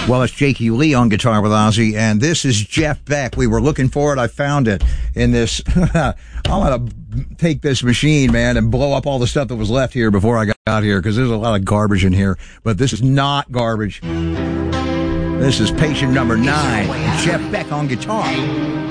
Well, it's Jakey Lee on Guitar with Ozzy, and this is Jeff Beck. We were looking for it. I found it in this. I'm going to take this machine, man, and blow up all the stuff that was left here before I got here, because there's a lot of garbage in here. But this is not garbage. This is patient number 9, Jeff Beck on guitar.